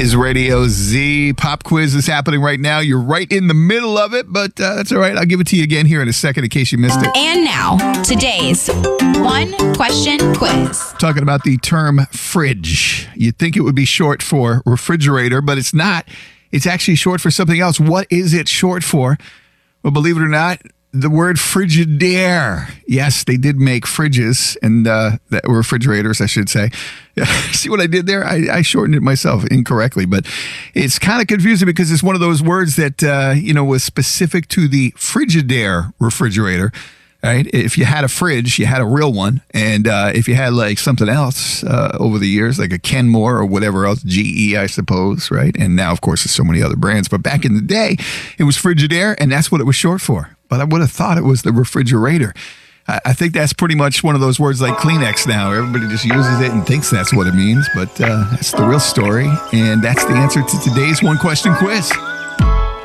His Radio Z pop quiz is happening right now. You're right in the middle of it, but that's all right. I'll give it to you again here in a second in case you missed it. And now, today's one question quiz. Talking about the term fridge. You'd think it would be short for refrigerator, but it's not. It's actually short for something else. What is it short for? Well, believe it or not, the word Frigidaire. Yes, they did make fridges and refrigerators, I should say. See what I did there? I shortened it myself incorrectly, but it's kind of confusing because it's one of those words that, was specific to the Frigidaire refrigerator. Right? If you had a fridge, you had a real one. And if you had like something else over the years, like a Kenmore or whatever else, GE, I suppose, right? And now, of course, there's so many other brands. But back in the day, it was Frigidaire, and that's what it was short for. But I would have thought it was the refrigerator. I think that's pretty much one of those words like Kleenex now. Everybody just uses it and thinks that's what it means. But that's the real story. And that's the answer to today's one question quiz.